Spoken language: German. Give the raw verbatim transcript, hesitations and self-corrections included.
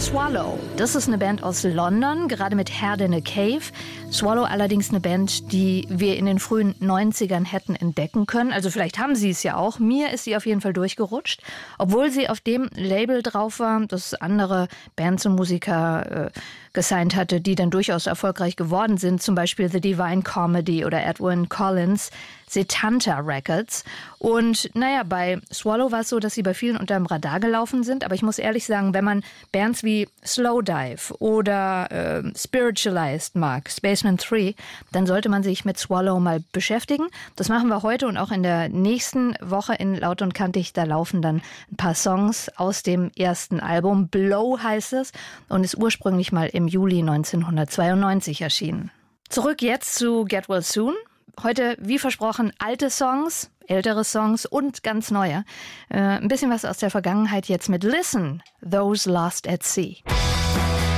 Swallow. Das ist eine Band aus London, gerade mit Head in a Cave. Swallow allerdings eine Band, die wir in den frühen neunzigern hätten entdecken können. Also vielleicht haben sie es ja auch. Mir ist sie auf jeden Fall durchgerutscht. Obwohl sie auf dem Label drauf war, das andere Bands und Musiker äh, gesigned hatte, die dann durchaus erfolgreich geworden sind. Zum Beispiel The Divine Comedy oder Edwyn Collins, Setanta Records. Und naja, bei Swallow war es so, dass sie bei vielen unter dem Radar gelaufen sind. Aber ich muss ehrlich sagen, wenn man Bands wie Slowdive oder äh, Spiritualized mag, Spaceman drei, dann sollte man sich mit Swallow mal beschäftigen. Das machen wir heute und auch in der nächsten Woche in Laut und Kantig. Da laufen dann ein paar Songs aus dem ersten Album. Blow heißt es und ist ursprünglich mal im Juli neunzehnhundertzweiundneunzig erschienen. Zurück jetzt zu Get Well Soon. Heute, wie versprochen, alte Songs, ältere Songs und ganz neue. Äh, ein bisschen was aus der Vergangenheit jetzt mit Listen, Those Lost at Sea.